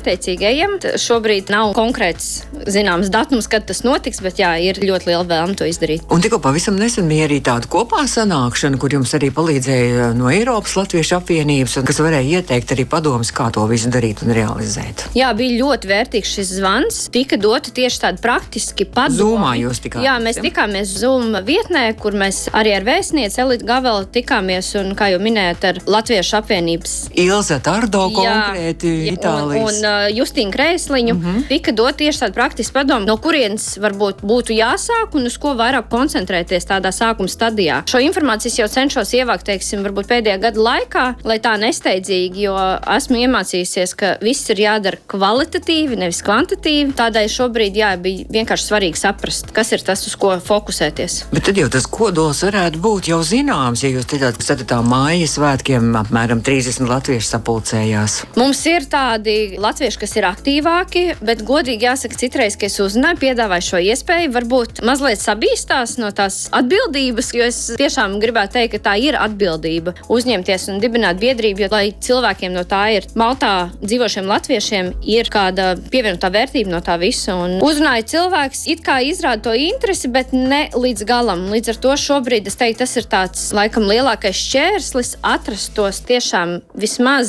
mērķtiecīgi ejam. Šobrīd nav konkrēts zināms datums, kad tas notiks, bet jā, ir ļoti liela vēlme to izdarīt. Un tikko pavisam nesen bija arī tāda kopā sanākšana, kur jums arī palīdzēja no Eiropas Latviešu apvienības, un kas varēja ieteikt arī padomus, kā to visu darīt un realizēt. Jā, bija ļoti vērtīgs šis zvans. Tika doti tieši tādi praktiski padomi. Zūmā jūs tikāmies? Jā, mēs tikāmies Zoom vietnē, kur mēs arī ar vēstnieci Elitu Gavelu tikāmies un, kā jau minējāt, ar Latviešu apvienības Ilze Tardo konkrēti Itālijas. Un Justīnu Krēsliņu. Tika dot tieši tādi praktiski padomi, no kurienes varbūt būtu jāsāk un uz ko vairāk koncentrēties tādā sākuma stadijā. Šo informāciju jau cenšos ievākt, teiksim, varbūt pēdējā gada laikā, lai tā nesteidzīgi, jo esmu iemācījusies, ka viss ir jādara kvalitatīvi, nevis kvantitīvi. Tādēļ šobrīd bija vienkārši svarīgi saprast, kas ir tas, uz ko fokusēties. Bet tad jau tas kodols varētu būt jau zināms, ja jūs teicāt, ka tā māja svētkiem apmēram 30 latvieši sapulcējās. Mums ir tādi latvieši, kas ir aktīvāki, bet godīgi jāsaka, citreiz, ka es uzzināju, piedāvāju šo iespēju, varbūt mazliet sabīstās no tās atbildības, jo es tiešām gribētu teikt, ka tā ir atbildība uzņemties un dibināt biedrību, jo lai cilvēkiem no tā ir Maltā dzīvošiem latviešiem ir kāda pievienotā vērtība no tā visa. Un uzrunāja cilvēks, it kā izrāda to interesi, bet ne līdz galam. Līdz ar to šobrīd es teiktu, tas ir tāds laikam lielākais šķērslis atrast tos tiešām vismaz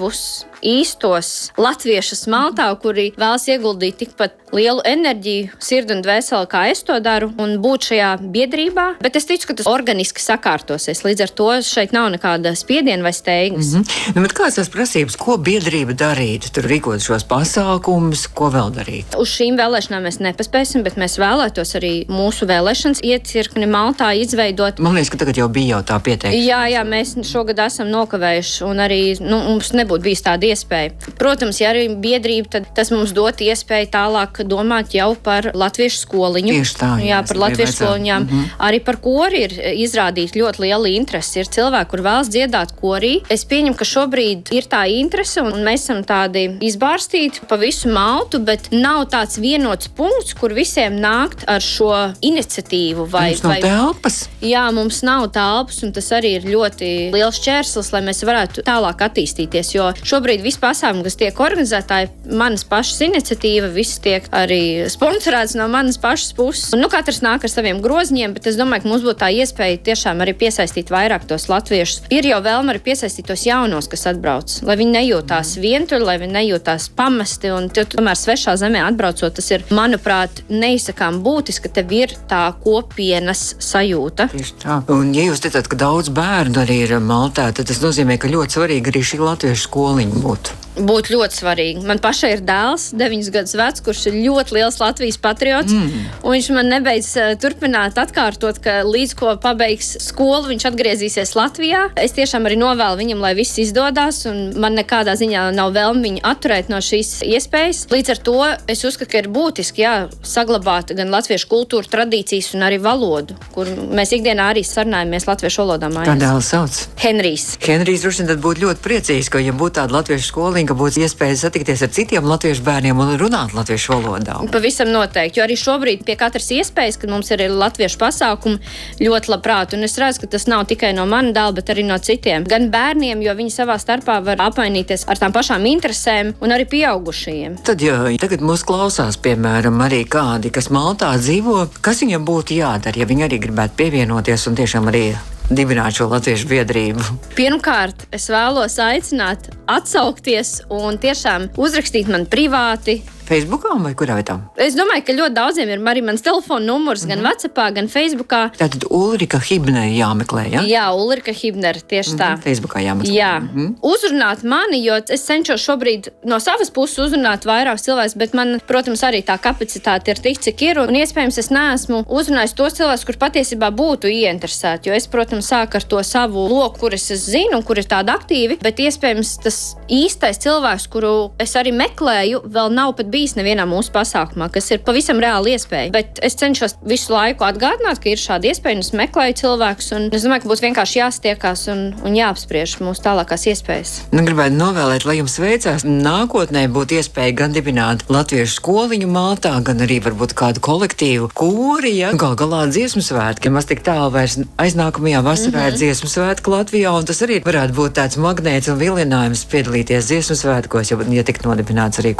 2 īstos latviešus Maltā, kuri vēlas ieguldīt tikpat lielu enerģiju, sirdi un dvēseli, kā es to daru, un būt šajā biedrībā. Bet es ticu, ka tas organiski sakārtosies. Līdz ar to šeit nav nekāda spiediena vai steigas. Bet kādas tās prasības, ko biedrība darīt? Tur rīkot šos pasākumus, ko vēl darīt? Uz šīm vēlēšanām mēs nepaspēsim, bet mēs vēlētos arī mūsu vēlēšanas iecirkni Maltā izveidot. Man liekas, ka tagad jau bija tā pieteikta. Jā, mēs šogad esam nokavējuši, un arī mums nebūtu bijis tāda iespēja. Protams, ja arī biedrība, tad tas mums dot iespēju tālāk domāt jau par latviešu skoliņu. Tieši tā. Jā, par latviešu skoliņām. Arī par kori ir izrādīt ļoti liela interese. Ir cilvēki, kur vēlas dziedāt korī. Es pieņemu, ka šobrīd ir tā interese, un mēs esam tādi izbārstīti pa visu Maltu, bet nav tāds vienots punkts, kur visiem nākt ar šo iniciatīvu. Mums nav telpas. Jā, mums nav telpas, un tas arī ir ļoti liels šķērslis, lai mēs varētu tālāk attīstīties, jo šobrīd visi pasākumi, kas tiek organizētāji, manas pašas iniciatīva, viss tiek arī sponsorēts no manas pašas puses. Un, katrs nāk ar saviem groziņiem, bet es domāju, ka mums būtu tā iespēja tiešām arī piesaistīt vairāk tos latviešus. Ir jau vēlme arī piesaistīt tos jaunos, kas atbrauc, lai viņi nejūtās vientuļi, lai viņi nejūtās pamesti, un tomēr svešā zemē atbraucot, tas ir, manuprāt, neizsakām būtiski, ka tev ir tā kopienas sajūta. Tieši tā. Un ja jūs teicāt, ka daudz bērnu arī ir Maltā, tad tas nozīmē, ka ļoti svarīgi arī šī latviešu skoliņa būtu. Būtu ļoti svarīgi. Man pašai ir dēls, 9 gadus vecs, kurš ir ļoti liels Latvijas patriots. Un viņš man nebeidz turpināt atkārtot, ka līdz ko pabeigs skolu, viņš atgriezīsies Latvijā. Es tiešām arī novēlu viņam, lai viss izdodas, un man nekādā ziņā nav vēlme viņu atturēt no šīs iespējas. Līdz ar to es uzskatu, ka ir būtiski saglabāt gan latviešu kultūru, tradīcijas un arī valodu, kur mēs ikdienā arī sarunājamies latviešu valodā mājās. Kā dēls sauc? Henrijs. Henrijs droši vien tad būtu ļoti priecīgs, ka ja būtu tāda latviešu skoliņa, ka būtu iespēja satikties ar citiem latviešu bērniem un runāt latviešu valodā. Pavisam noteikti, jo arī šobrīd pie katras iespējas, kad mums ir latviešu pasākumi, ļoti labprāt. Un es redzu, ka tas nav tikai no mana dēla, bet arī no citiem. Gan bērniem, jo viņi savā starpā var apmainīties ar tām pašām interesēm, un arī pieaugušajiem. Tad, ja tagad mūs klausās, piemēram, arī kādi, kas Maltā dzīvo, kas viņiem būtu jādara, ja viņi arī gribētu pievienoties un tiešām arī dibināt šo latviešu biedrību? Pirmkārt, es vēlos aicināt atsaukties un tiešām uzrakstīt man privāti. Facebookā vai kurā vietā? Es domāju, ka ļoti daudziem ir arī mans telefona numurs, gan WhatsAppā, gan Facebookā. Tātad Ulrika Hibner jāmeklē, ja? Jā, Ulrika Hibner, tieši tā. Facebookā jāmeklē. Jā. Uzrunāt mani, jo es cenšos šobrīd no savas puses uzrunāt vairāk cilvēkus, bet man, protams, arī tā kapacitāte ir tik, cik ir, un iespējams es neesmu uzrunājis tos cilvēkus, kur patiesībā būtu ieinteresēti, jo es, protams, sāku ar to savu loku, kurus es zinu un kur ir tādi aktīvi, bet iespējams tas īstais cilvēks, kuru es arī meklēju, vēl nav pat bijis nevienā mūsu pasākumā, kas ir pavisam reāli iespēja. Bet es cenšos visu laiku atgādināt, ka ir šāda iespēja, un es meklēju cilvēkus, un es domāju, ka būtu vienkārši jāstiekās un jāapspriež mūsu tālākās iespējas. Gribētu novēlēt, lai jums veicās nākotnē būtu iespēja gan dibināt latviešu skoliņu Maltā, gan arī varbūt kādu kolektīvu kori, ja gal galā dziesmu svētki. Maz tik tālu vairs aiznākamajā vasarā ir dziesmu svētki Latvijā, un tas arī varētu būt tāds magnēts un vilinājums piedalīties dziesmu svētkos, ja tik nodibināts arī